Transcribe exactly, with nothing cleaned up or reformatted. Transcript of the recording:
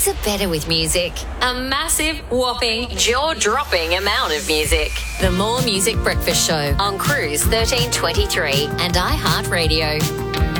Things are better with music. A massive, whopping, jaw-dropping amount of music. The More Music Breakfast Show on Cruise thirteen twenty-three and iHeartRadio.